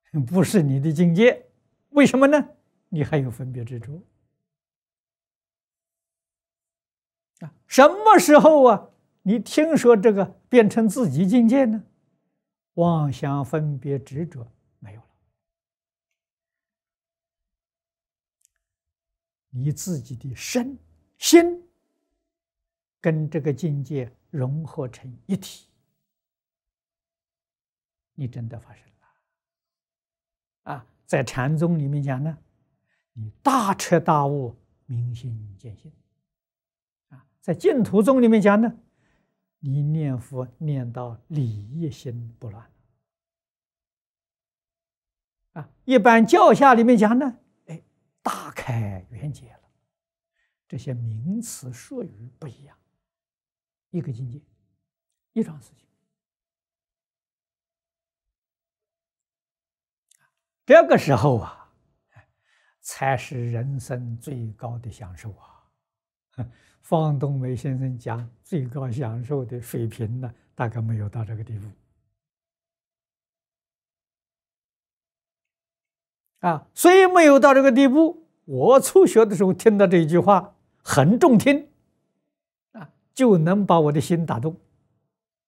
不是你的境界。为什么呢？你还有分别执着啊！什么时候啊，你听说这个变成自己境界呢？妄想分别执着没有了，你自己的身心跟这个境界融合成一体，你真的发生了啊！在禅宗里面讲呢，你大彻大悟，明心见性啊；在净土宗里面讲呢，你念佛念到理一心不乱啊。一般教下里面讲呢，哎，大开圆解了。这些名词术语不一样，一个境界，一桩事情。这个时候啊，才是人生最高的享受啊！方东梅先生讲最高享受的水平呢，大概没有到这个地步啊。虽没有到这个地步，我初学的时候听到这一句话很中听啊，就能把我的心打动。